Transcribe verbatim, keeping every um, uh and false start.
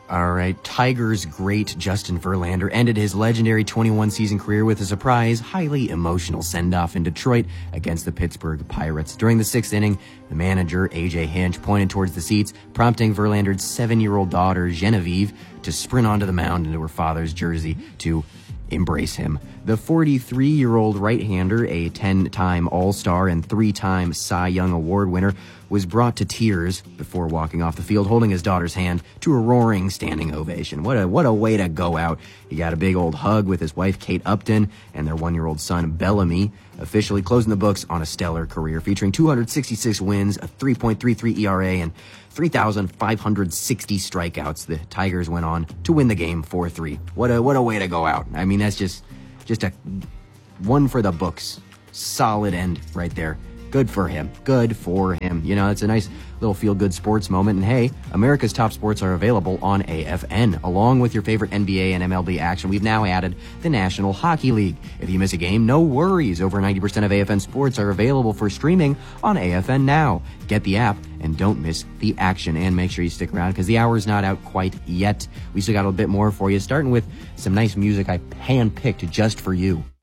All right, Tigers great Justin Verlander ended his legendary twenty-one season career with a surprise, highly emotional send-off in Detroit against the Pittsburgh Pirates. During the sixth inning, the manager, A J Hinch, pointed towards the seats, prompting Verlander's seven-year-old daughter, Genevieve, to sprint onto the mound into her father's jersey to embrace him. The forty-three-year-old right-hander, a ten-time All-Star and three-time Cy Young Award winner, was brought to tears before walking off the field, holding his daughter's hand to a roaring standing ovation. What a what a way to go out. He got a big old hug with his wife, Kate Upton, and their one-year-old son, Bellamy, officially closing the books on a stellar career featuring two hundred sixty-six wins, a three point three three E R A, and three thousand five hundred sixty strikeouts. The Tigers went on to win the game four three. What a what a way to go out. I mean, that's just just a one for the books. Solid end right there. Good for him. Good for him. You know, it's a nice little feel-good sports moment. And hey, America's top sports are available on A F N. Along with your favorite N B A and M L B action, we've now added the National Hockey League. If you miss a game, no worries. Over ninety percent of A F N sports are available for streaming on A F N Now. Get the app and don't miss the action. And make sure you stick around because the hour's not out quite yet. We still got a bit more for you, starting with some nice music I hand-picked just for you.